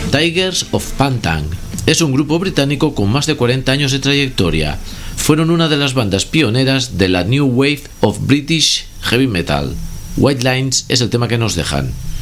Tigers of Pantang es un grupo británico con más de 40 años de trayectoria. Fueron una de las bandas pioneras de la New Wave of British Heavy Metal. White Lines es el tema que nos dejan.